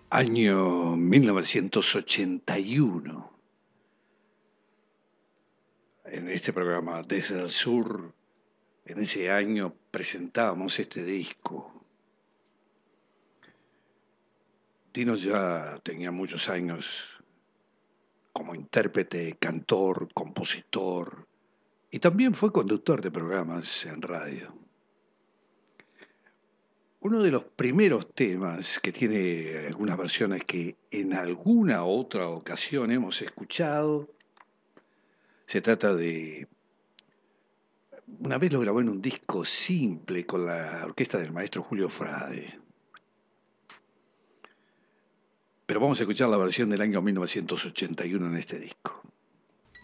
Año 1981. En este programa, Desde el Sur, en ese año presentábamos este disco. Tino ya tenía muchos años como intérprete, cantor, compositor y también fue conductor de programas en radio. Uno de los primeros temas que tiene algunas versiones que en alguna otra ocasión hemos escuchado, se trata de... Una vez lo grabó en un disco simple con la orquesta del maestro Julio Frade. Pero vamos a escuchar la versión del año 1981 en este disco.